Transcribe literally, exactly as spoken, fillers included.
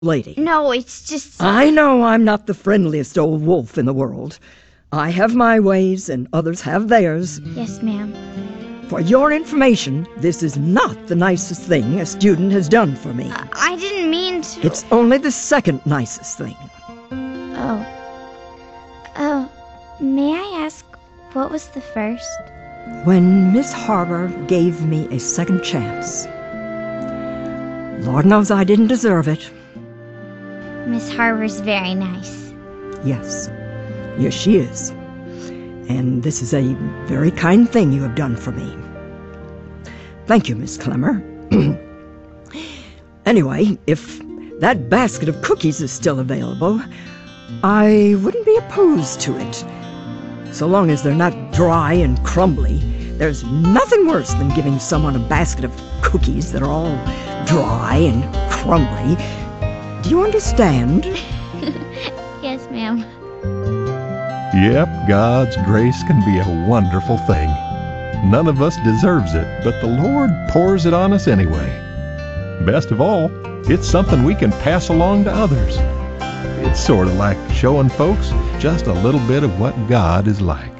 lady. No, it's just... I know I'm not the friendliest old wolf in the world. I have my ways and others have theirs. Yes, ma'am. For your information, this is not the nicest thing a student has done for me. Uh, I didn't mean to... It's only the second nicest thing. Oh. Oh, may I ask, what was the first? When Miss Harper gave me a second chance. Lord knows I didn't deserve it. Miss Harper's very nice. Yes. Yes, she is. And this is a very kind thing you have done for me. Thank you, Miss Clemmer. Anyway, if that basket of cookies is still available, I wouldn't be opposed to it. So long as they're not dry and crumbly. There's nothing worse than giving someone a basket of cookies that are all dry and crumbly. Do you understand? Yes, ma'am. Yep, God's grace can be a wonderful thing. None of us deserves it, but the Lord pours it on us anyway. Best of all, it's something we can pass along to others. It's sort of like showing folks just a little bit of what God is like.